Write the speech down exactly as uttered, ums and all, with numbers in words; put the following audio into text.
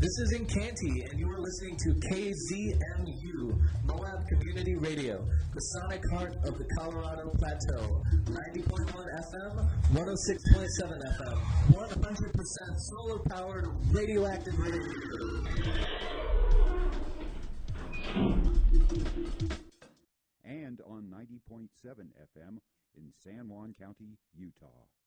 This is Incanti, and you are listening to K Z M U, Moab Community Radio, the sonic heart of the Colorado Plateau. ninety point one F M, one oh six point seven F M, one hundred percent solar-powered radioactive radio. And on ninety point seven F M in San Juan County, Utah.